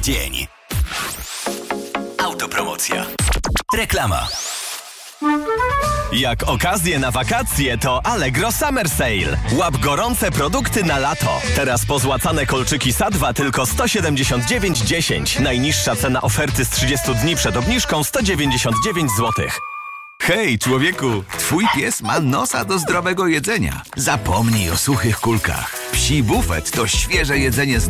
dzień. Autopromocja. Reklama. Jak okazję na wakacje, to Allegro Summer Sale. Łap gorące produkty na lato. Teraz pozłacane kolczyki Sadwa tylko 179,10. Najniższa cena oferty z 30 dni przed obniżką 199 zł. Hej, człowieku, twój pies ma nosa do zdrowego jedzenia. Zapomnij o suchych kulkach. Psi Bufet to świeże jedzenie z